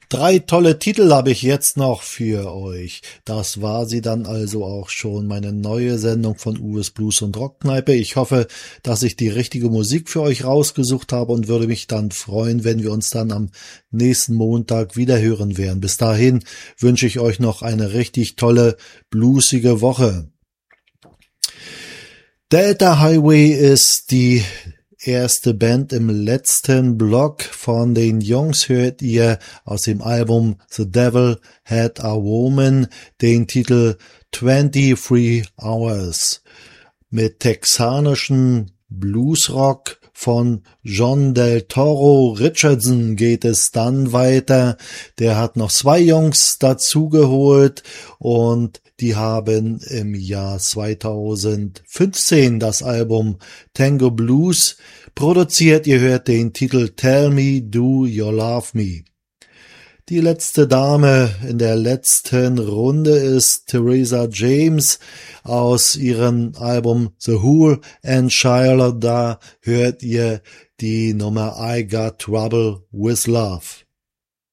3 tolle Titel habe ich jetzt noch für euch. Das war sie dann also auch schon, meine neue Sendung von Uwes Blues und Rockkneipe. Ich hoffe, dass ich die richtige Musik für euch rausgesucht habe und würde mich dann freuen, wenn wir uns dann am nächsten Montag wieder hören werden. Bis dahin wünsche ich euch noch eine richtig tolle, bluesige Woche. Delta Highway ist die erste Band im letzten Block. Von den Jungs hört ihr aus dem Album The Devil Had a Woman den Titel 23 Hours. Mit texanischen Bluesrock von John Del Toro Richardson geht es dann weiter. Der hat noch 2 Jungs dazugeholt und die haben im Jahr 2015 das Album Tango Blues produziert. Ihr hört den Titel Tell Me Do You Love Me. Die letzte Dame in der letzten Runde ist Theresa James aus ihrem Album The Whole and Shire. Da hört ihr die Nummer I Got Trouble with Love.